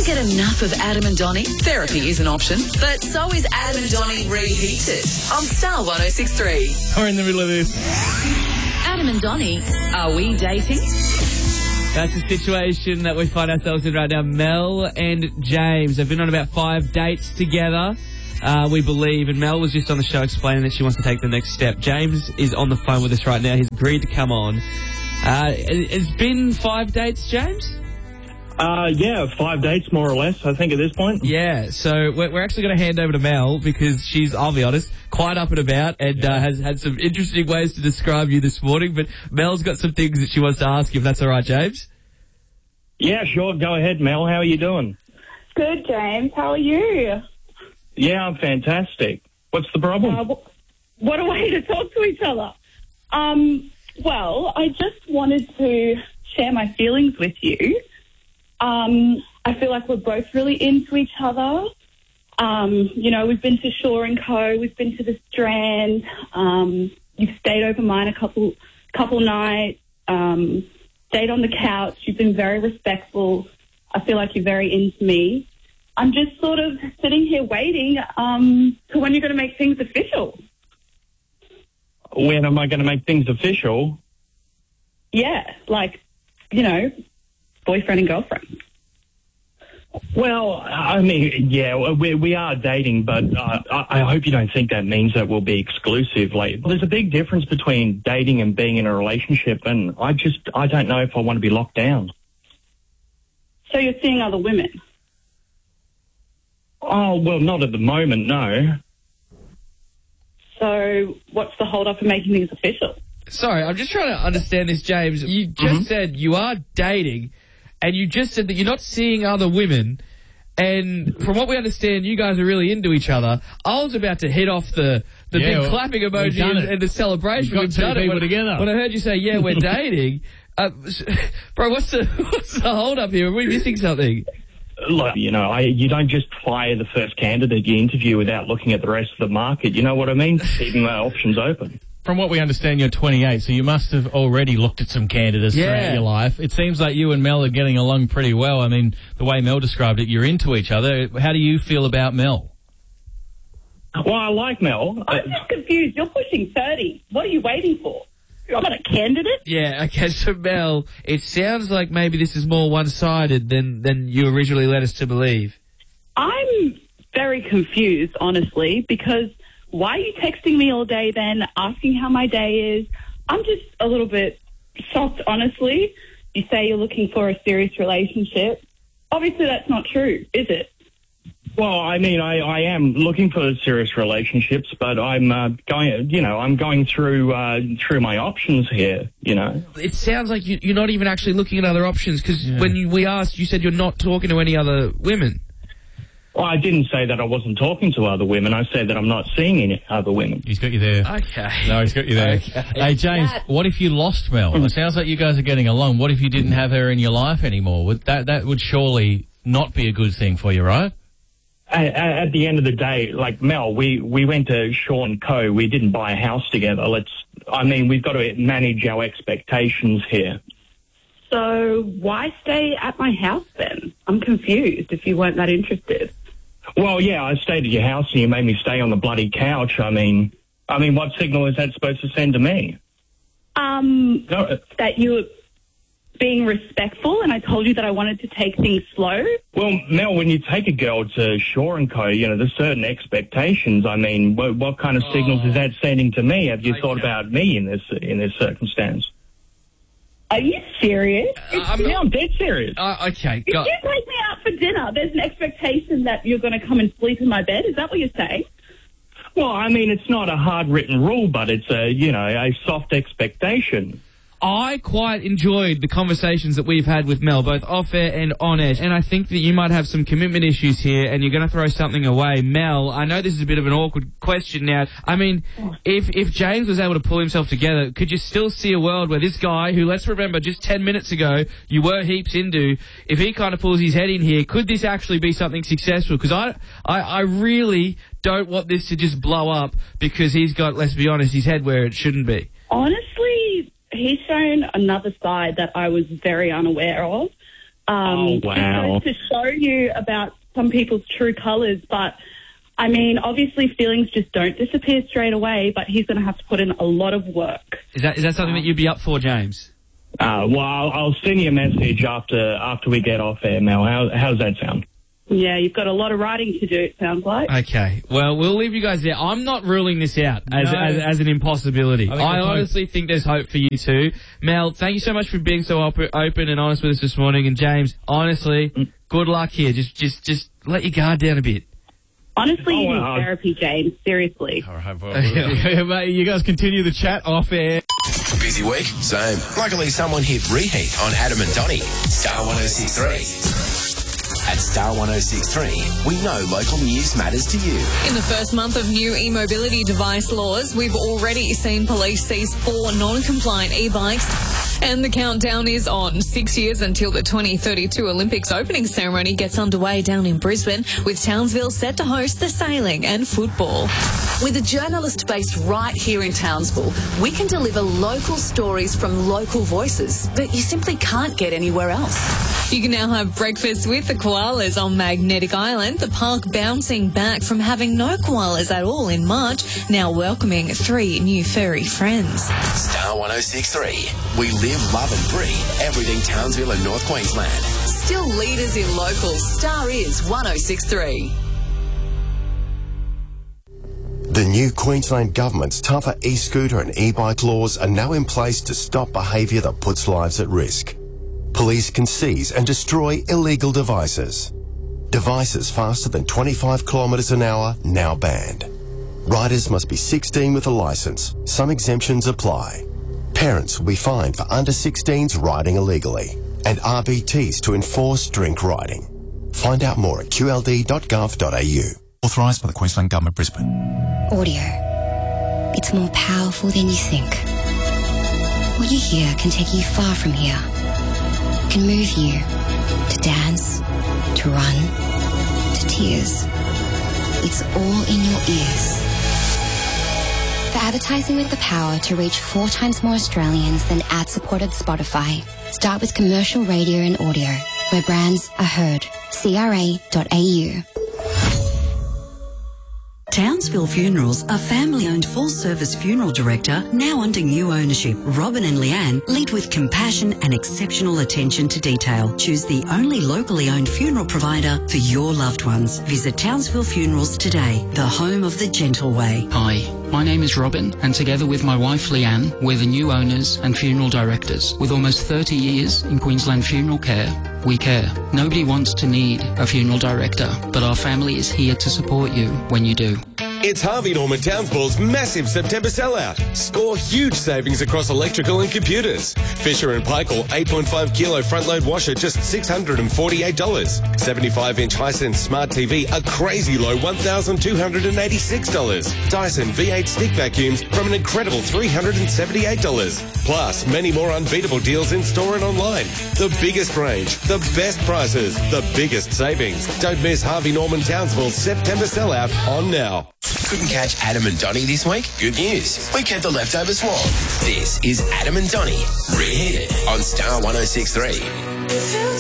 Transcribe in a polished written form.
get enough of Adam and Donnie? Therapy is an option, but so is Adam and Donnie Reheated on Star 106.3. We're in the middle of this. Adam and Donnie, are we dating? That's the situation that we find ourselves in right now. Mel and James have been on about 5 dates together, we believe, and Mel was just on the show explaining that she wants to take the next step. James is on the phone with us right now. He's agreed to come on. It's been 5 dates, James? Yeah, 5 dates more or less, I think, at this point. Yeah, so we're actually going to hand over to Mel because she's, I'll be honest, quite up and about and has had some interesting ways to describe you this morning. But Mel's got some things that she wants to ask you, if that's all right, James? Yeah, sure. Go ahead, Mel. How are you doing? Good, James. How are you? Yeah, I'm fantastic. What's the problem? What a way to talk to each other. Well, I just wanted to share my feelings with you. I feel like we're both really into each other. You know, we've been to Shaw & Co., we've been to the Strand, you've stayed over mine a couple nights, stayed on the couch, you've been very respectful. I feel like you're very into me. I'm just sort of sitting here waiting to when you're going to make things official. When am I going to make things official? Yeah, like, you know, boyfriend and girlfriend. Well, I mean, yeah, we are dating, but I hope you don't think that means that we'll be exclusive. Like, there's a big difference between dating and being in a relationship, and I don't know if I want to be locked down. So you're seeing other women? Oh, well, not at the moment, no. So what's the hold-up in making things official? Sorry, I'm just trying to understand this, James. You just said you are dating, and you just said that you're not seeing other women, and from what we understand, you guys are really into each other. I was about to hit off the big clapping emoji and the celebration. We've got 2 people together. When I heard you say, yeah, we're dating, bro, what's the hold-up here? Are we missing something? Look, you know, you don't just fire the first candidate you interview without looking at the rest of the market. You know what I mean? Keeping the options open. From what we understand, you're 28, so you must have already looked at some candidates throughout your life. It seems like you and Mel are getting along pretty well. I mean, the way Mel described it, you're into each other. How do you feel about Mel? Well, I like Mel. I'm just confused. You're pushing 30. What are you waiting for? I'm not a candidate. Yeah, okay, so Mel, it sounds like maybe this is more one-sided than you originally led us to believe. I'm very confused, honestly, because why are you texting me all day then, asking how my day is? I'm just a little bit shocked, honestly. You say you're looking for a serious relationship. Obviously, that's not true, is it? Well, I mean, I am looking for serious relationships, but I'm going through my options here, you know. It sounds like you're not even actually looking at other options, because when we asked, you said you're not talking to any other women. Well, I didn't say that I wasn't talking to other women. I said that I'm not seeing any other women. He's got you there. Okay. No, he's got you there. Okay. Hey, James, what if you lost Mel? It sounds like you guys are getting along. What if you didn't have her in your life anymore? That would surely not be a good thing for you, right? At the end of the day, like Mel, we went to Shaw & Co. We didn't buy a house together. We've got to manage our expectations here. So why stay at my house then? I'm confused if you weren't that interested. Well, yeah, I stayed at your house and you made me stay on the bloody couch. I mean, what signal is that supposed to send to me? That you were being respectful, and I told you that I wanted to take things slow. Well, Mel, when you take a girl to Shaw & Co., you know, there's certain expectations. I mean, what kind of signals is that sending to me? Have you thought about me in this circumstance? Are you serious? I'm dead serious. Okay. If you take me out for dinner, there's an expectation that you're going to come and sleep in my bed. Is that what you're saying? Well, I mean, it's not a hard-written rule, but it's a soft expectation. I quite enjoyed the conversations that we've had with Mel, both off-air and on-air, and I think that you might have some commitment issues here and you're going to throw something away. Mel, I know this is a bit of an awkward question now. I mean, if James was able to pull himself together, could you still see a world where this guy, who, let's remember, just 10 minutes ago, you were heaps into, if he kind of pulls his head in here, could this actually be something successful? Because I really don't want this to just blow up because he's got, let's be honest, his head where it shouldn't be. Honestly, he's shown another side that I was very unaware of. Oh, wow. Just goes to show you about some people's true colours. But, I mean, obviously feelings just don't disappear straight away, but he's going to have to put in a lot of work. Is that something that you'd be up for, James? Well, I'll send you a message after we get off air, Mel. How's that sound? Yeah, you've got a lot of writing to do, it sounds like. Okay. Well, we'll leave you guys there. I'm not ruling this out as an impossibility. I honestly think there's hope for you two. Mel, thank you so much for being so open and honest with us this morning. And James, honestly, good luck here. Just let your guard down a bit. Honestly, you need therapy, James. Seriously. All right, well, you guys continue the chat off air. Busy week? Same. Luckily, someone hit reheat on Adam and Donnie. Star 106.3. At Star 106.3, we know local news matters to you. In the first month of new e-mobility device laws, we've already seen police seize 4 non-compliant e-bikes. And the countdown is on. 6 years until the 2032 Olympics opening ceremony gets underway down in Brisbane, with Townsville set to host the sailing and football. With a journalist based right here in Townsville, we can deliver local stories from local voices that you simply can't get anywhere else. You can now have breakfast with the koalas on Magnetic Island, the park bouncing back from having no koalas at all in March, now welcoming 3 new furry friends. Star 106.3. We live, love and breathe everything Townsville and North Queensland. Still leaders in locals. Star is 106.3. The new Queensland Government's tougher e-scooter and e-bike laws are now in place to stop behaviour that puts lives at risk. Police can seize and destroy illegal devices. Devices faster than 25 kilometres an hour now banned. Riders must be 16 with a licence. Some exemptions apply. Parents will be fined for under 16s riding illegally, and RBTs to enforce drink riding. Find out more at qld.gov.au. Authorised by the Queensland Government, Brisbane. Audio. It's more powerful than you think. What you hear can take you far from here. Can move you to dance, to run, to tears. It's all in your ears. For advertising with the power to reach 4 times more Australians than ad-supported Spotify, start with commercial radio and audio, where brands are heard. CRA.au. Townsville Funerals, a family-owned full-service funeral director, now under new ownership. Robin and Leanne lead with compassion and exceptional attention to detail. Choose the only locally owned funeral provider for your loved ones. Visit Townsville Funerals today, the home of the gentle way. Hi, my name is Robin, and together with my wife Leanne, we're the new owners and funeral directors. With almost 30 years in Queensland funeral care, we care. Nobody wants to need a funeral director, but our family is here to support you when you do. It's Harvey Norman Townsville's massive September sellout. Score huge savings across electrical and computers. Fisher & Paykel 8.5 kilo front load washer just $648. 75-inch Hisense smart TV a crazy low $1,286. Dyson V8 stick vacuums from an incredible $378. Plus many more unbeatable deals in store and online. The biggest range, the best prices, the biggest savings. Don't miss Harvey Norman Townsville's September sellout on now. Couldn't catch Adam and Donnie this week? Good news. We kept the leftovers warm. This is Adam and Donnie, reheated on Star 106.3.